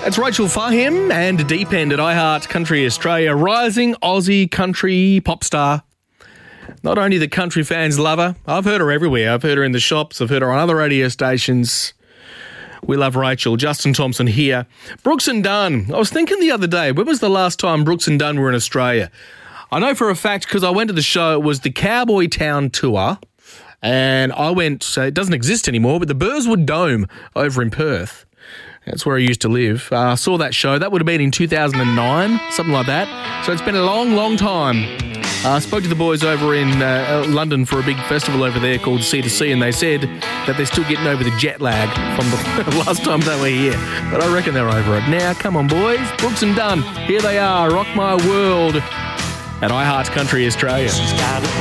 It's Rachel Fahim and Deep End at iHeart Country Australia, rising Aussie country pop star. Not only the country fans love her, I've heard her everywhere. I've heard her in the shops, I've heard her on other radio stations. We love Rachel. Justin Thompson here. Brooks and Dunn. I was thinking the other day, when was the last time Brooks and Dunn were in Australia? I know for a fact because I went to the show, it was the Cowboy Town Tour, and I went, so it doesn't exist anymore, but the Burswood Dome over in Perth. That's where I used to live. I saw that show. That would have been in 2009, something like that. So it's been a long, long time. I spoke to the boys over in London for a big festival over there called C2C, and they said that they're still getting over the jet lag from the last time they were here. But I reckon they're over it. Now, come on, boys. Brooks and Dunn. Here they are. Rock My World at iHeart Country Australia.